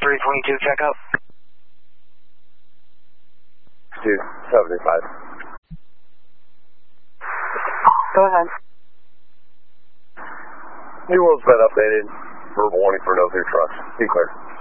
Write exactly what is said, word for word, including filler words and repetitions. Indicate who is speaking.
Speaker 1: three twenty-two, check up.
Speaker 2: two seventy-five.
Speaker 3: Go ahead.
Speaker 2: New one's been updated. Verbal warning for no through trucks. Be clear.